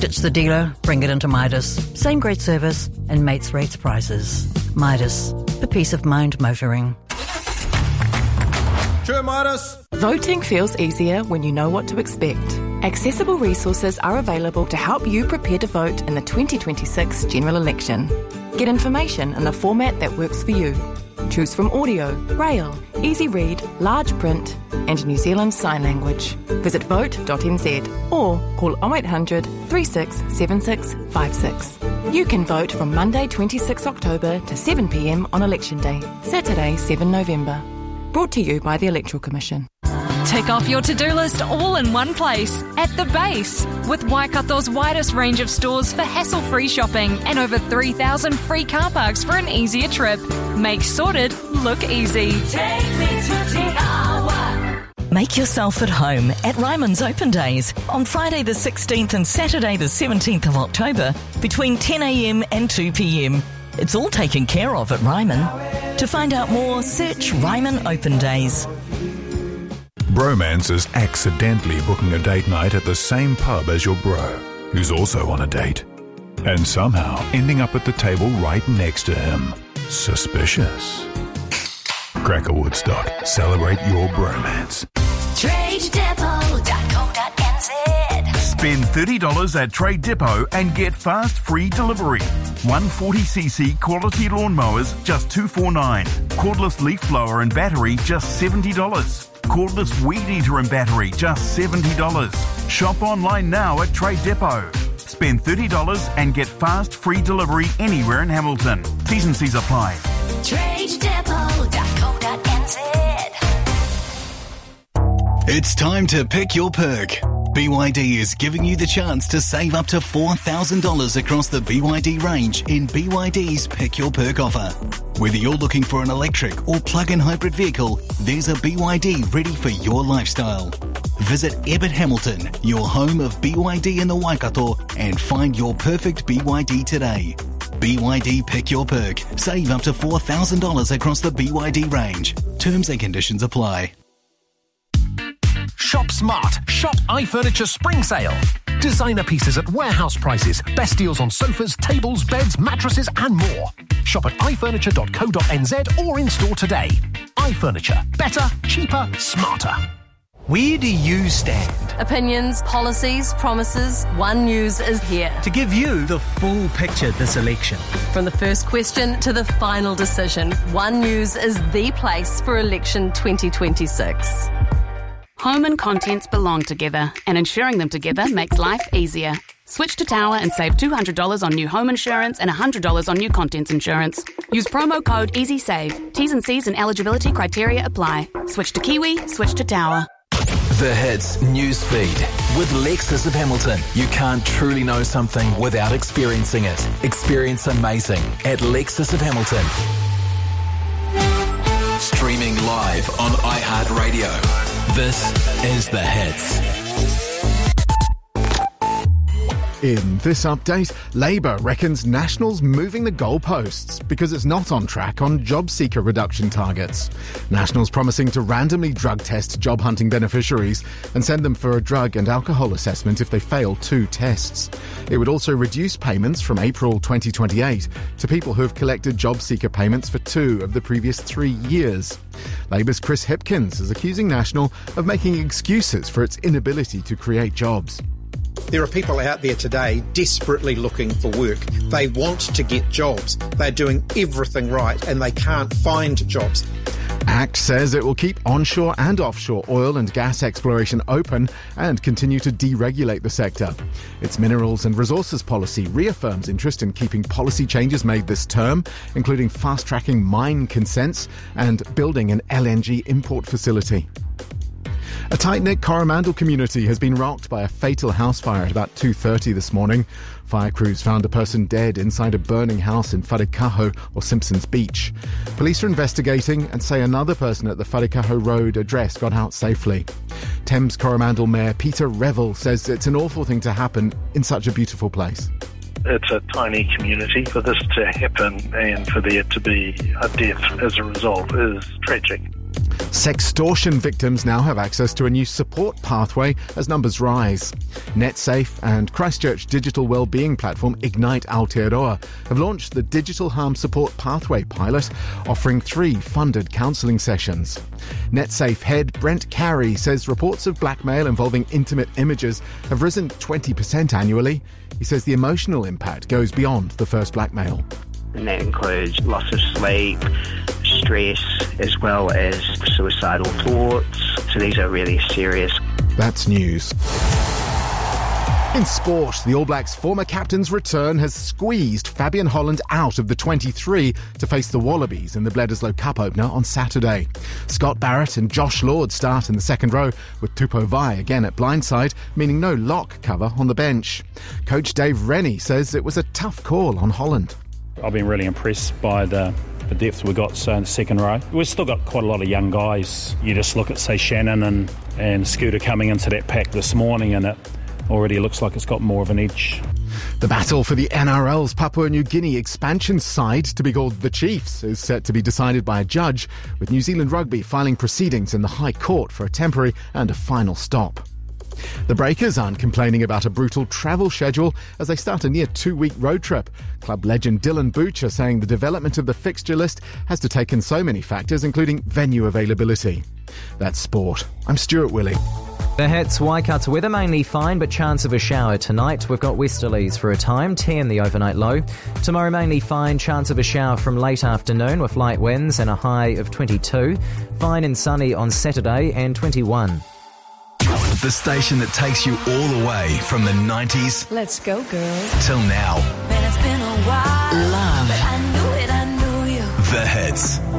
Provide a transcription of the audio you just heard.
Ditch the dealer, bring it into Midas. Same great service and mates rates prices. Midas, for peace of mind motoring. Sure, Midas. Voting feels easier when you know what to expect. Accessible resources are available to help you prepare to vote in the 2026 general election. Get information in the format that works for you. Choose from audio, braille, easy read, large print and New Zealand Sign Language. Visit vote.nz or call 0800 36 76 56. You can vote from Monday 26 October to 7 p.m. on Election Day, Saturday 7 November. Brought to you by the Electoral Commission. Tick off your to-do list all in one place, at The Base, with Waikato's widest range of stores for hassle-free shopping and over 3,000 free car parks for an easier trip. Make sorted look easy. Take me to Te Awa. Make yourself at home at Ryman's Open Days on Friday the 16th and Saturday the 17th of October between 10 a.m. and 2 p.m. It's all taken care of at Ryman. To find out more, search Ryman Open Days. Bromance is accidentally booking a date night at the same pub as your bro, who's also on a date, and somehow ending up at the table right next to him. Suspicious. Cracker Woodstock. Celebrate your bromance. TradeDepot.co.nz. Spend $30 at Trade Depot and get fast free delivery. 140cc quality lawnmowers just $249. Cordless leaf blower and battery just $70. Cordless weed eater and battery just $70. Shop online now at Trade Depot. Spend $30 and get fast free delivery anywhere in Hamilton. T's and C's apply. TradeDepot.co.nz. It's time to pick your perk. BYD is giving you the chance to save up to $4,000 across the BYD range in BYD's Pick Your Perk offer. Whether you're looking for an electric or plug-in hybrid vehicle, there's a BYD ready for your lifestyle. Visit Ebbett Hamilton, your home of BYD in the Waikato, and find your perfect BYD today. BYD Pick Your Perk. Save up to $4,000 across the BYD range. Terms and conditions apply. Shop smart. Shop iFurniture Spring Sale. Designer pieces at warehouse prices. Best deals on sofas, tables, beds, mattresses and more. Shop at ifurniture.co.nz or in store today. iFurniture. Better, cheaper, smarter. Where do you stand? Opinions, policies, promises. One News is here to give you the full picture this election. From the first question to the final decision, One News is the place for election 2026. Home and contents belong together, and insuring them together makes life easier. Switch to Tower and save $200 on new home insurance and $100 on new contents insurance. Use promo code EasySave. T's and C's and eligibility criteria apply. Switch to Kiwi, switch to Tower. The Hits News Feed with Lexus of Hamilton. You can't truly know something without experiencing it. Experience amazing at Lexus of Hamilton. Streaming live on iHeartRadio. This is The Hits. In this update, Labour reckons National's moving the goalposts because it's not on track on job seeker reduction targets. National's promising to randomly drug test job hunting beneficiaries and send them for a drug and alcohol assessment if they fail 2 tests. It would also reduce payments from April 2028 to people who have collected job seeker payments for 2 of the previous 3 years. Labour's Chris Hipkins is accusing National of making excuses for its inability to create jobs. There are people out there today desperately looking for work. They want to get jobs. They're doing everything right and they can't find jobs. ACT says it will keep onshore and offshore oil and gas exploration open and continue to deregulate the sector. Its minerals and resources policy reaffirms interest in keeping policy changes made this term, including fast-tracking mine consents and building an LNG import facility. A tight-knit Coromandel community has been rocked by a fatal house fire at about 2:30 this morning. Fire crews found a person dead inside a burning house in Wharekaho or Simpsons Beach. Police are investigating and say another person at the Wharekaho Road address got out safely. Thames Coromandel Mayor Peter Revel says it's an awful thing to happen in such a beautiful place. It's a tiny community. For this to happen and for there to be a death as a result is tragic. Sextortion victims now have access to a new support pathway as numbers rise. NetSafe and Christchurch digital wellbeing platform Ignite Aotearoa have launched the Digital Harm Support Pathway pilot, offering 3 funded counselling sessions. NetSafe head Brent Carey says reports of blackmail involving intimate images have risen 20% annually. He says the emotional impact goes beyond the first blackmail. And that includes loss of sleep, stress, as well as suicidal thoughts. So these are really serious. That's news. In sport, the All Blacks' former captain's return has squeezed Fabian Holland out of the 23 to face the Wallabies in the Bledisloe Cup opener on Saturday. Scott Barrett and Josh Lord start in the second row, with Tupou Vai again at blindside, meaning no lock cover on the bench. Coach Dave Rennie says it was a tough call on Holland. I've been really impressed by the depth we got in the second row. We've still got quite a lot of young guys. You just look at, say, Shannon and Scooter coming into that pack this morning, and it already looks like it's got more of an edge. The battle for the NRL's Papua New Guinea expansion side, to be called the Chiefs, is set to be decided by a judge, with New Zealand Rugby filing proceedings in the High Court for a temporary and a final stop. The Breakers aren't complaining about a brutal travel schedule as they start a near 2-week road trip. Club legend Dylan Butcher saying the development of the fixture list has to take in so many factors, including venue availability. That's sport. I'm Stuart Willey. The Hits Waikato weather mainly fine, but chance of a shower tonight. We've got westerlies for a time, 10 the overnight low. Tomorrow mainly fine, chance of a shower from late afternoon with light winds and a high of 22. Fine and sunny on Saturday and 21. The station that takes you all the way from the 90s. Let's go, girls. Till now. Man, it's been a while. Love. But I knew you. The Hits.